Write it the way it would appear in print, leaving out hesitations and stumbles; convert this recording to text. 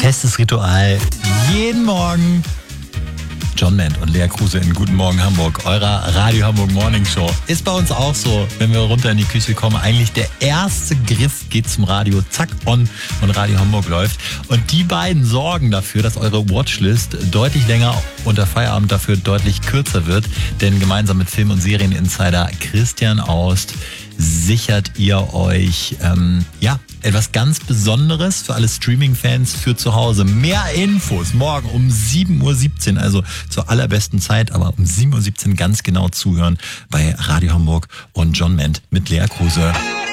Festes Ritual. Jeden Morgen John Ment und Lea Kruse in Guten Morgen Hamburg, eurer Radio Hamburg Morning Show. Ist bei uns auch so, wenn wir runter in die Küche kommen, eigentlich der erste Griff geht zum Radio, zack, on und Radio Hamburg läuft. Und die beiden sorgen dafür, dass eure Watchlist deutlich länger und der Feierabend dafür deutlich kürzer wird. Denn gemeinsam mit Film- und Serieninsider Christian Aust sichert ihr euch etwas ganz Besonderes für alle Streaming-Fans für zu Hause. Mehr Infos morgen um 7.17 Uhr, also zur allerbesten Zeit, aber um 7.17 Uhr ganz genau zuhören bei Radio Hamburg und John Ment mit Lea Kruse.